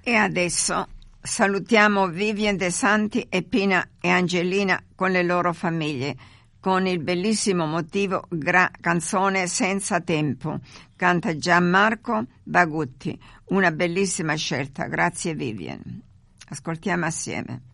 E adesso salutiamo Vivian De Santi e Pina e Angelina con le loro famiglie, con il bellissimo motivo canzone Senza tempo. Canta Gianmarco Bagutti, una bellissima scelta. Grazie Vivian. Ascoltiamo assieme.